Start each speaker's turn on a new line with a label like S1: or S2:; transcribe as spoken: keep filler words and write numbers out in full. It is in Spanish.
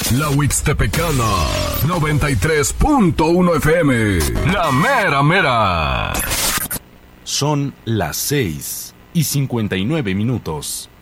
S1: La Huixtepecana, noventa y tres punto uno F M. La mera mera.
S2: Son las seis y cincuenta y nueve minutos.